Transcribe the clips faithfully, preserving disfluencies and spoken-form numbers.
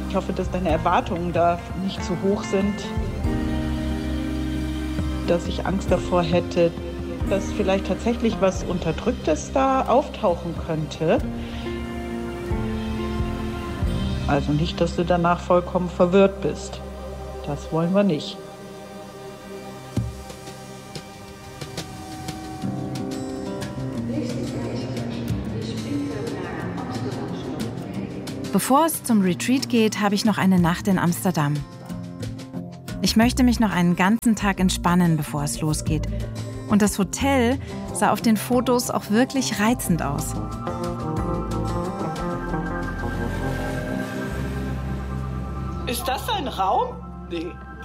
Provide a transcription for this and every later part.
Ich hoffe, dass deine Erwartungen da nicht zu hoch sind, dass ich Angst davor hätte, dass vielleicht tatsächlich was Unterdrücktes da auftauchen könnte. Also nicht, dass du danach vollkommen verwirrt bist. Das wollen wir nicht. Bevor es zum Retreat geht, habe ich noch eine Nacht in Amsterdam. Ich möchte mich noch einen ganzen Tag entspannen, bevor es losgeht. Und das Hotel sah auf den Fotos auch wirklich reizend aus. Ist das ein Raum? Nee.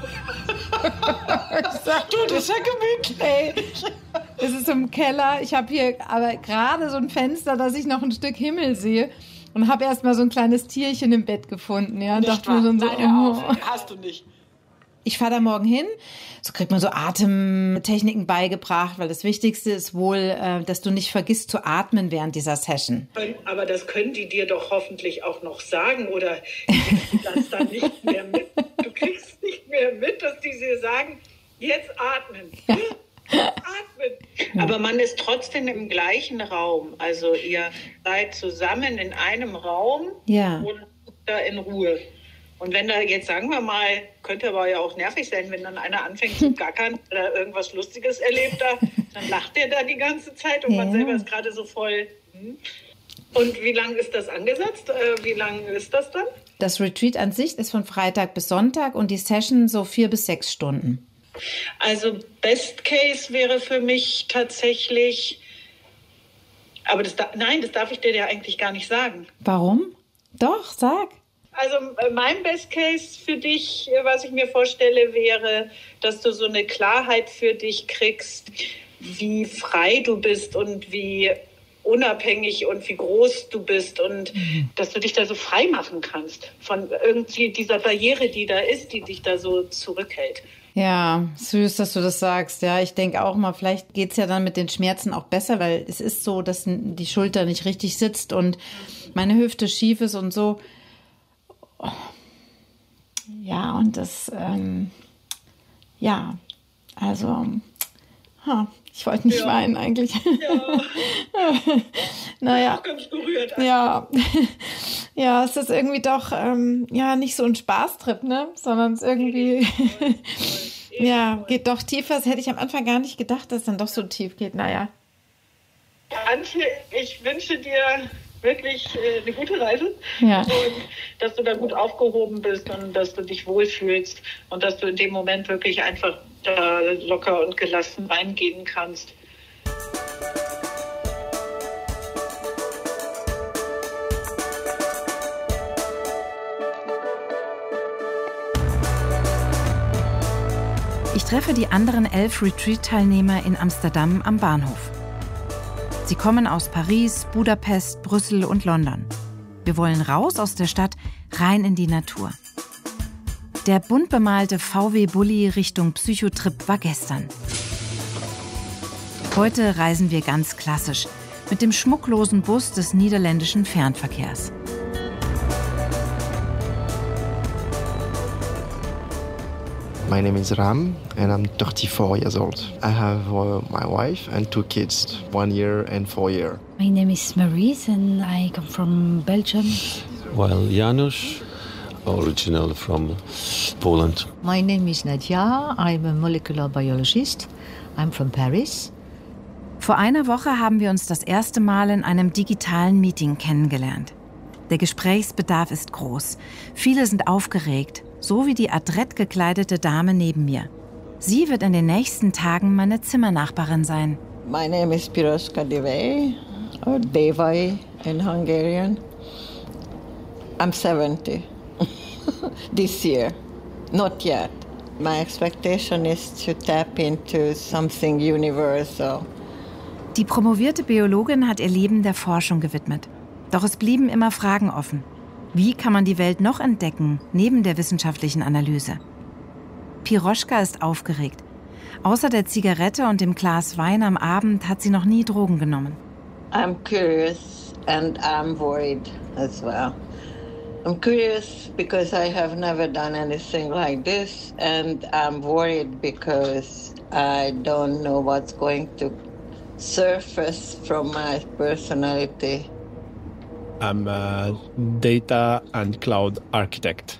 Du, das ist ja gemütlich. Ey, es ist im Keller. Ich habe hier aber gerade so ein Fenster, dass ich noch ein Stück Himmel sehe. Und habe erst mal so ein kleines Tierchen im Bett gefunden. Ja, und dachte mir schon so, oh. Hast du nicht. Ich fahre da morgen hin. So kriegt man so Atemtechniken beigebracht, weil das Wichtigste ist wohl, äh, dass du nicht vergisst zu atmen während dieser Session. Aber das können die dir doch hoffentlich auch noch sagen, oder kriegst du das dann nicht mehr mit? Du kriegst nicht mehr mit, dass die dir sagen, jetzt atmen. Ja. Atmen. Aber man ist trotzdem im gleichen Raum. Also ihr seid zusammen in einem Raum ja. und da in Ruhe. Und wenn da jetzt, sagen wir mal, könnte aber ja auch nervig sein, wenn dann einer anfängt zu gackern oder irgendwas Lustiges erlebt da, dann lacht der da die ganze Zeit und ja. man selber ist gerade so voll. Hm. Und wie lange ist das angesetzt? Wie lange ist das dann? Das Retreat an sich ist von Freitag bis Sonntag und die Session so vier bis sechs Stunden. Also Best Case wäre für mich tatsächlich, aber das da, nein, das darf ich dir ja eigentlich gar nicht sagen. Warum? Doch, sag. Also mein Best Case für dich, was ich mir vorstelle, wäre, dass du so eine Klarheit für dich kriegst, wie frei du bist und wie unabhängig und wie groß du bist und mhm. dass du dich da so frei machen kannst von irgendwie dieser Barriere, die da ist, die dich da so zurückhält. Ja, süß, dass du das sagst. Ja, ich denke auch mal, vielleicht geht's ja dann mit den Schmerzen auch besser, weil es ist so, dass die Schulter nicht richtig sitzt und meine Hüfte schief ist und so. Ja, und das, ähm, ja, also, ha, ich wollte nicht ja. weinen eigentlich. Ja. Naja. Ich bin auch ganz berührt. Ja. Ja, es ist irgendwie doch, ähm, ja, nicht so ein Spaßtrip, ne, sondern es irgendwie, ja, geht doch tiefer. Das hätte ich am Anfang gar nicht gedacht, dass es dann doch so tief geht. Naja. Antje, ich wünsche dir wirklich äh, eine gute Reise ja. und dass du da gut aufgehoben bist und dass du dich wohlfühlst und dass du in dem Moment wirklich einfach da locker und gelassen reingehen kannst. Ich treffe die anderen elf Retreat-Teilnehmer in Amsterdam am Bahnhof. Sie kommen aus Paris, Budapest, Brüssel und London. Wir wollen raus aus der Stadt, rein in die Natur. Der bunt bemalte V W-Bulli Richtung Psychotrip war gestern. Heute reisen wir ganz klassisch mit dem schmucklosen Bus des niederländischen Fernverkehrs. My name is Ram and I'm thirty-four years old. I have uh, my wife and two kids, one year and four year. My name is Maurice and I come from Belgium. Well, Janusz, original from Poland. My name is Nadia. I'm a molecular biologist. I'm from Paris. Vor einer Woche haben wir uns das erste Mal in einem digitalen Meeting kennengelernt. Der Gesprächsbedarf ist groß. Viele sind aufgeregt, so wie die adrett gekleidete Dame neben mir. Sie wird in den nächsten Tagen meine Zimmernachbarin sein. My name is Piroska Devay, or Devay in Hungarian. I'm seventy this year, not yet. My expectation is to tap into something universal. Die promovierte Biologin hat ihr Leben der Forschung gewidmet. Doch es blieben immer Fragen offen. Wie kann man die Welt noch entdecken, neben der wissenschaftlichen Analyse? Piroschka ist aufgeregt. Außer der Zigarette und dem Glas Wein am Abend hat sie noch nie Drogen genommen. I'm curious and I'm worried as well. I'm curious because I have never done anything like this, and I'm worried because I don't know what's going to surface from my personality. I'm a data and cloud architect.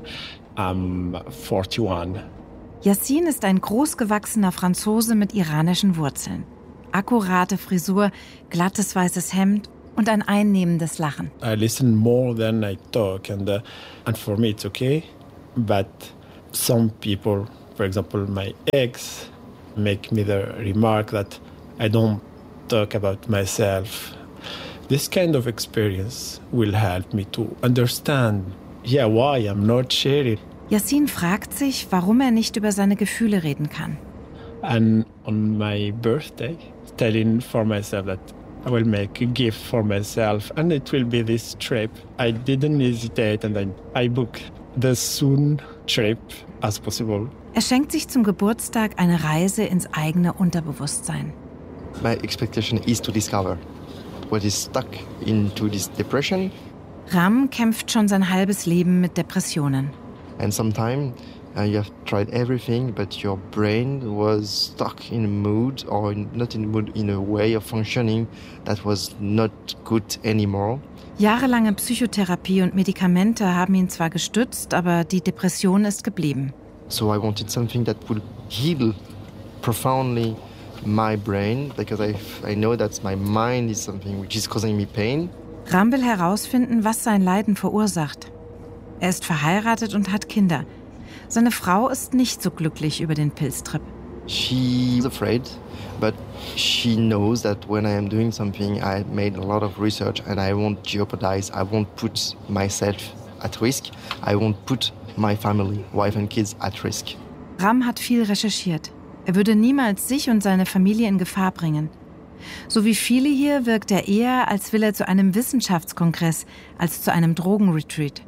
I'm forty-one. Yassin ist ein großgewachsener Franzose mit iranischen Wurzeln. Akkurate Frisur, glattes weißes Hemd und ein einnehmendes Lachen. I listen more than I talk, and uh, and for me it's okay. But some people, for example my ex, make me the remark that I don't talk about myself. This kind of experience will help me to understand, yeah, why I'm not sharing. Yassin fragt sich, warum er nicht über seine Gefühle reden kann. And on my birthday, telling for myself that I will make a gift for myself and it will be this trip. I didn't hesitate and I, I booked the soon trip as possible. Er schenkt sich zum Geburtstag eine Reise ins eigene Unterbewusstsein. My expectation is to discover what is stuck into this depression. Ram kämpft schon sein halbes Leben mit Depressionen. And sometimes uh, you have tried everything, but your brain was stuck in a mood or in, not in a mood, in a way of functioning that was not good anymore. Jahrelange Psychotherapie und Medikamente haben ihn zwar gestützt, aber die Depression ist geblieben. So I wanted something that would heal profoundly my brain, because I, I know that my mind is something which is causing me pain. Ram will herausfinden, was sein Leiden verursacht. Er ist verheiratet und hat Kinder. Seine Frau ist nicht so glücklich über den Pilztrip. She's afraid, but she knows that when I am doing something, I made a lot of research and I won't jeopardize, I won't put myself at risk, I won't put my family, wife and kids at risk. Ram hat viel recherchiert. Er würde niemals sich und seine Familie in Gefahr bringen. So wie viele hier wirkt er eher, als will er zu einem Wissenschaftskongress, als zu einem Drogenretreat.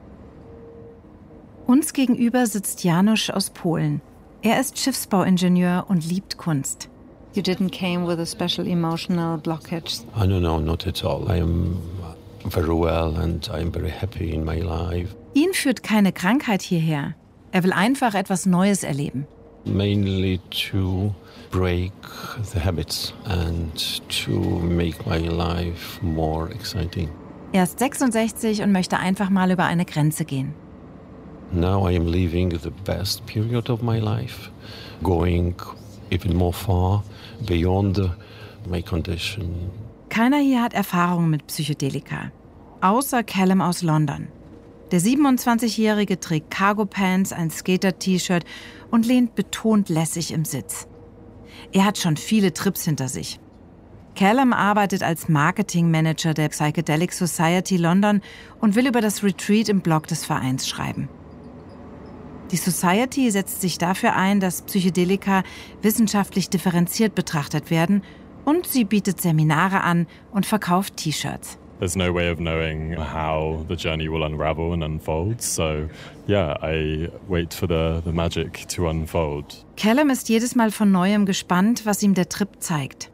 Uns gegenüber sitzt Janusz aus Polen. Er ist Schiffsbauingenieur und liebt Kunst. You didn't came with a special emotional blockage? Oh, no, no, not at all. I am very well and I am very happy in my life. Ihn führt keine Krankheit hierher. Er will einfach etwas Neues erleben. Mainly to break the habits and to make my life more exciting. Er ist sechsundsechzig und möchte einfach mal über eine Grenze gehen. Now I am living the best period of my life, going even more far beyond my condition. Keiner hier hat Erfahrung mit Psychedelika, außer Callum aus London. Der siebenundzwanzigjährige trägt Cargo-Pants, ein Skater-T-Shirt und lehnt betont lässig im Sitz. Er hat schon viele Trips hinter sich. Callum arbeitet als Marketingmanager der Psychedelic Society London und will über das Retreat im Blog des Vereins schreiben. Die Society setzt sich dafür ein, dass Psychedelika wissenschaftlich differenziert betrachtet werden und sie bietet Seminare an und verkauft T-Shirts. There's no way of knowing how the journey will unravel and unfold, so yeah, I wait for the, the magic to unfold. Callum ist jedes Mal von Neuem gespannt, was ihm der Trip zeigt.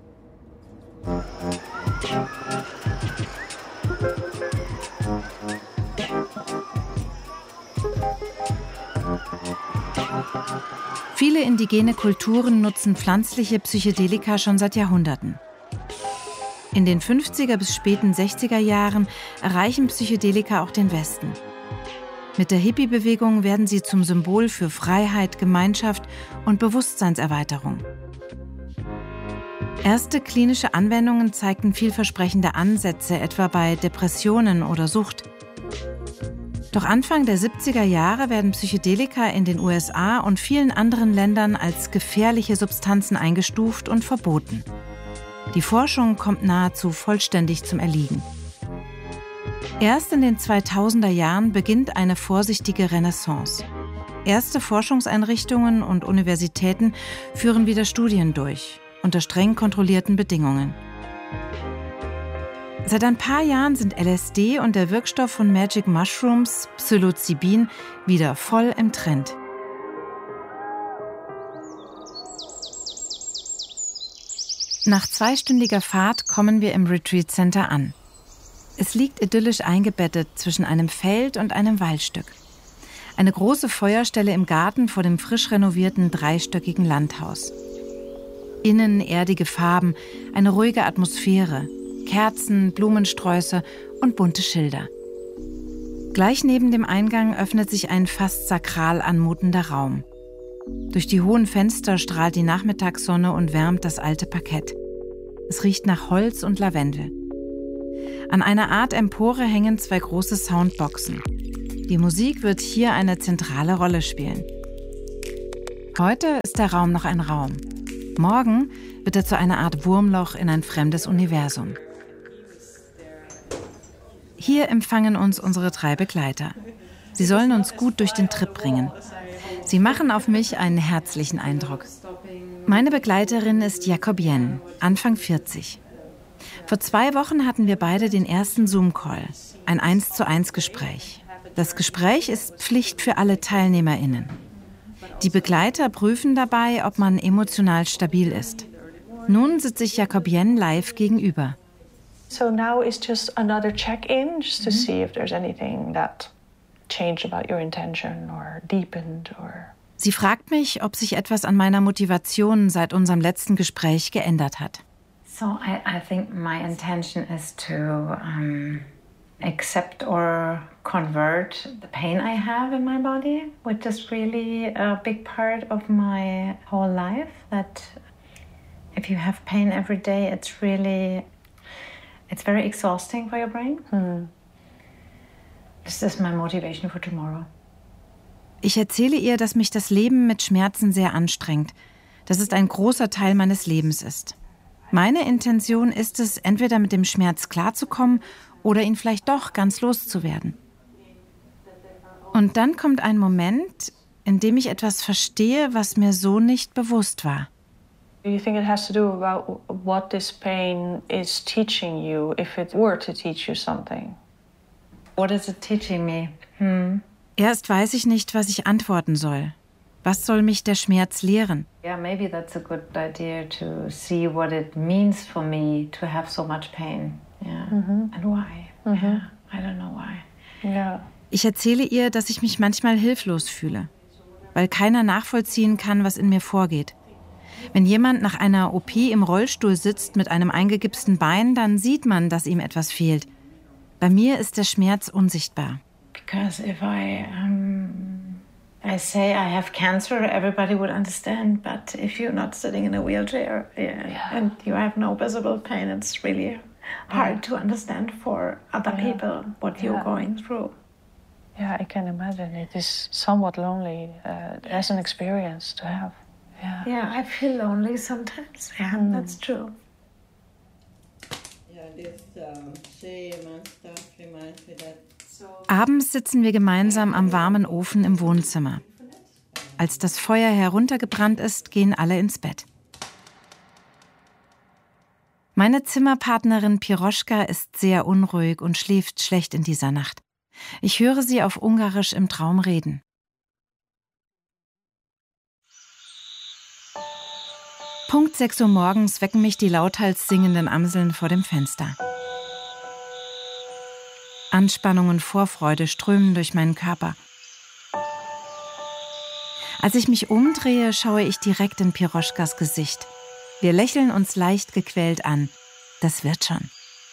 Viele indigene Kulturen nutzen pflanzliche Psychedelika schon seit Jahrhunderten. In den fünfziger bis späten sechziger Jahren erreichen Psychedelika auch den Westen. Mit der Hippie-Bewegung werden sie zum Symbol für Freiheit, Gemeinschaft und Bewusstseinserweiterung. Erste klinische Anwendungen zeigten vielversprechende Ansätze, etwa bei Depressionen oder Sucht. Doch Anfang der siebziger Jahre werden Psychedelika in den U S A und vielen anderen Ländern als gefährliche Substanzen eingestuft und verboten. Die Forschung kommt nahezu vollständig zum Erliegen. Erst in den zweitausender Jahren beginnt eine vorsichtige Renaissance. Erste Forschungseinrichtungen und Universitäten führen wieder Studien durch, unter streng kontrollierten Bedingungen. Seit ein paar Jahren sind L S D und der Wirkstoff von Magic Mushrooms, Psilocybin, wieder voll im Trend. Nach zweistündiger Fahrt kommen wir im Retreat Center an. Es liegt idyllisch eingebettet zwischen einem Feld und einem Waldstück. Eine große Feuerstelle im Garten vor dem frisch renovierten dreistöckigen Landhaus. Innen erdige Farben, eine ruhige Atmosphäre, Kerzen, Blumensträuße und bunte Schilder. Gleich neben dem Eingang öffnet sich ein fast sakral anmutender Raum. Durch die hohen Fenster strahlt die Nachmittagssonne und wärmt das alte Parkett. Es riecht nach Holz und Lavendel. An einer Art Empore hängen zwei große Soundboxen. Die Musik wird hier eine zentrale Rolle spielen. Heute ist der Raum noch ein Raum. Morgen wird er zu einer Art Wurmloch in ein fremdes Universum. Hier empfangen uns unsere drei Begleiter. Sie sollen uns gut durch den Trip bringen. Sie machen auf mich einen herzlichen Eindruck. Meine Begleiterin ist Jacobienne, Anfang vierzig. Vor zwei Wochen hatten wir beide den ersten Zoom-Call, ein eins zu eins Gespräch. Das Gespräch ist Pflicht für alle TeilnehmerInnen. Die Begleiter prüfen dabei, ob man emotional stabil ist. Nun sitze ich Jacobienne live gegenüber. So now it's just another check-in, just to mm-hmm. see if there's anything that changed about your intention or deepened or... Sie fragt mich, ob sich etwas an meiner Motivation seit unserem letzten Gespräch geändert hat. So I, I think my intention is to um, accept or convert the pain I have in my body, which is really a big part of my whole life. That if you have pain every day, it's really... It's very exhausting for your brain. Hmm. This is my motivation for tomorrow. Ich erzähle ihr, dass mich das Leben mit Schmerzen sehr anstrengt, dass es ein großer Teil meines Lebens ist. Meine Intention ist es, entweder mit dem Schmerz klarzukommen oder ihn vielleicht doch ganz loszuwerden. Und dann kommt ein Moment, in dem ich etwas verstehe, was mir so nicht bewusst war. Do you think it has to do about what this pain is teaching you, if it were to teach you something? What is it teaching me? Hmm. Erst weiß ich nicht, was ich antworten soll. Was soll mich der Schmerz lehren? Yeah, maybe that's a good idea to see what it means for me to have so much pain. Yeah. Mm-hmm. And why? Mm-hmm. Yeah, I don't know why. Yeah. Ich erzähle ihr, dass ich mich manchmal hilflos fühle, weil keiner nachvollziehen kann, was in mir vorgeht. Wenn jemand nach einer O P im Rollstuhl sitzt mit einem eingegipsten Bein, dann sieht man, dass ihm etwas fehlt. Bei mir ist der Schmerz unsichtbar. Because if I, um, I say I have cancer, everybody would understand. But if you're not sitting in a wheelchair yeah, yeah. and you have no visible pain, it's really hard yeah. to understand for other yeah. people what yeah. you're going through. Yeah, I can imagine. It is somewhat lonely uh, as an experience to have. Yeah. yeah, I feel lonely sometimes. Yeah, mm. that's true. Abends sitzen wir gemeinsam am warmen Ofen im Wohnzimmer. Als das Feuer heruntergebrannt ist, gehen alle ins Bett. Meine Zimmerpartnerin Piroschka ist sehr unruhig und schläft schlecht in dieser Nacht. Ich höre sie auf Ungarisch im Traum reden. Punkt sechs Uhr morgens wecken mich die lauthals singenden Amseln vor dem Fenster. Anspannung und Vorfreude strömen durch meinen Körper. Als ich mich umdrehe, schaue ich direkt in Piroschkas Gesicht. Wir lächeln uns leicht gequält an. Das wird schon.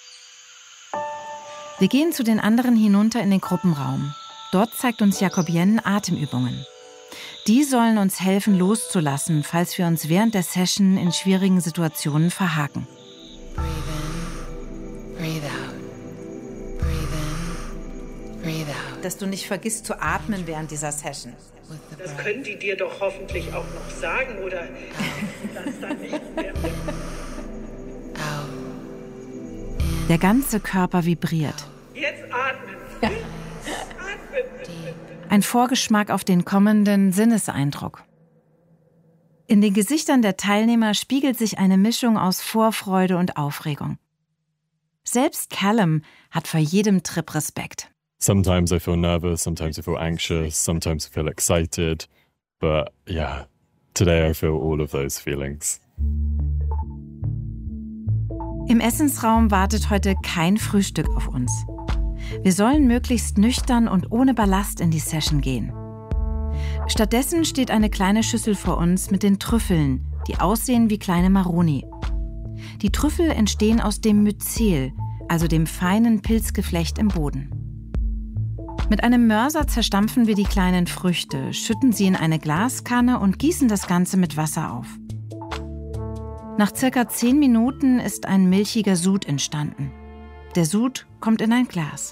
Wir gehen zu den anderen hinunter in den Gruppenraum. Dort zeigt uns Jacobienne Atemübungen. Die sollen uns helfen, loszulassen, falls wir uns während der Session in schwierigen Situationen verhaken. Dass du nicht vergisst zu atmen während dieser Session. Das können die dir doch hoffentlich auch noch sagen, oder das dann nicht mehr. Der ganze Körper vibriert. Jetzt atmen. Ja. Ein Vorgeschmack auf den kommenden Sinneseindruck. In den Gesichtern der Teilnehmer spiegelt sich eine Mischung aus Vorfreude und Aufregung. Selbst Callum hat vor jedem Trip Respekt. Sometimes I feel nervous, sometimes I feel anxious, sometimes I feel excited. But yeah, today I feel all of those feelings. Im Essensraum wartet heute kein Frühstück auf uns. Wir sollen möglichst nüchtern und ohne Ballast in die Session gehen. Stattdessen steht eine kleine Schüssel vor uns mit den Trüffeln, die aussehen wie kleine Maroni. Die Trüffel entstehen aus dem Myzel, also dem feinen Pilzgeflecht im Boden. Mit einem Mörser zerstampfen wir die kleinen Früchte, schütten sie in eine Glaskanne und gießen das Ganze mit Wasser auf. Nach circa zehn Minuten ist ein milchiger Sud entstanden. Der Sud kommt in ein Glas.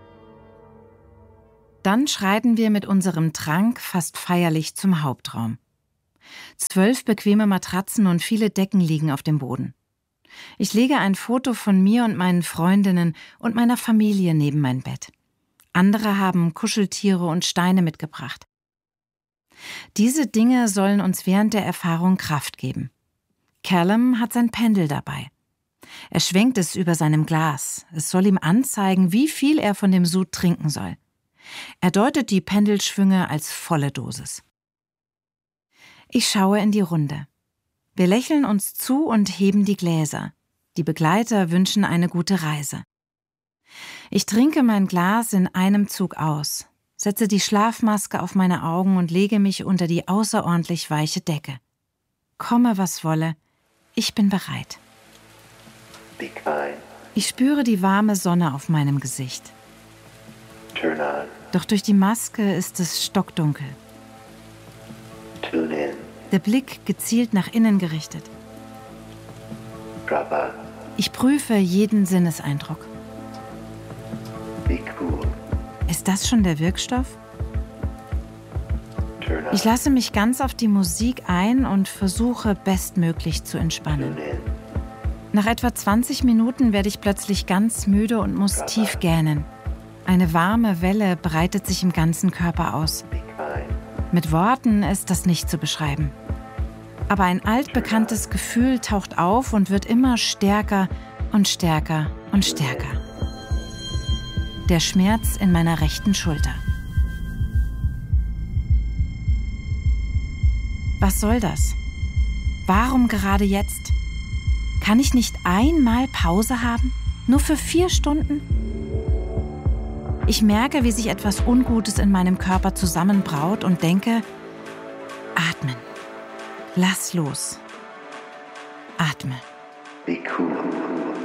Dann schreiten wir mit unserem Trank fast feierlich zum Hauptraum. Zwölf bequeme Matratzen und viele Decken liegen auf dem Boden. Ich lege ein Foto von mir und meinen Freundinnen und meiner Familie neben mein Bett. Andere haben Kuscheltiere und Steine mitgebracht. Diese Dinge sollen uns während der Erfahrung Kraft geben. Callum hat sein Pendel dabei. Er schwenkt es über seinem Glas. Es soll ihm anzeigen, wie viel er von dem Sud trinken soll. Er deutet die Pendelschwünge als volle Dosis. Ich schaue in die Runde. Wir lächeln uns zu und heben die Gläser. Die Begleiter wünschen eine gute Reise. Ich trinke mein Glas in einem Zug aus, setze die Schlafmaske auf meine Augen und lege mich unter die außerordentlich weiche Decke. Komme, was wolle, ich bin bereit. Ich spüre die warme Sonne auf meinem Gesicht. Doch durch die Maske ist es stockdunkel. Der Blick gezielt nach innen gerichtet. Ich prüfe jeden Sinneseindruck. Ist das schon der Wirkstoff? Ich lasse mich ganz auf die Musik ein und versuche, bestmöglich zu entspannen. Nach etwa zwanzig Minuten werde ich plötzlich ganz müde und muss tief gähnen. Eine warme Welle breitet sich im ganzen Körper aus. Mit Worten ist das nicht zu beschreiben. Aber ein altbekanntes Gefühl taucht auf und wird immer stärker und stärker und stärker. Der Schmerz in meiner rechten Schulter. Was soll das? Warum gerade jetzt? Kann ich nicht einmal Pause haben? Nur für vier Stunden? Ich merke, wie sich etwas Ungutes in meinem Körper zusammenbraut und denke, atmen. Lass los. Atme.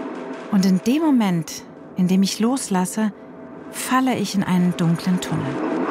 Und in dem Moment, in dem ich loslasse, falle ich in einen dunklen Tunnel.